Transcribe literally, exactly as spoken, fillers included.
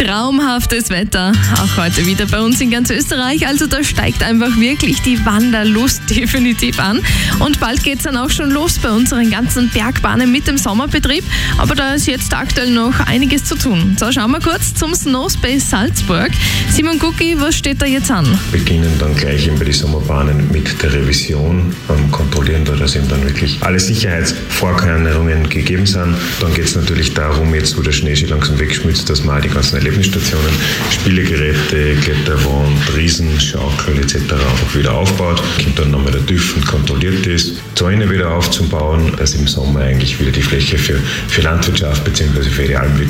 traumhaftes Wetter, auch heute wieder bei uns in ganz Österreich. Also da steigt einfach wirklich die Wanderlust definitiv an. Und bald geht es dann auch schon los bei unseren ganzen Bergbahnen mit dem Sommerbetrieb. Aber da ist jetzt aktuell noch einiges zu tun. So, schauen wir kurz zum Snowspace Salzburg. Simon Gucki, was steht da jetzt an? Wir beginnen dann gleich eben bei den Sommerbahnen mit der Revision, ähm, kontrollieren da, dass eben dann wirklich alle Sicherheitsvorkehrungen gegeben sind. Dann geht es natürlich darum, jetzt wo der Schnee schon langsam wegschmilzt, dass man auch die ganzen Erlebnisstationen, Spielegeräte, Kletterwand, Riesenschaukel et cetera einfach wieder aufbaut. Kommt dann nochmal der TÜV und kontrolliert das. Zäune wieder aufzubauen, dass im Sommer eigentlich wieder die Fläche für, für Landwirtschaft bzw. für die Almwirtschaft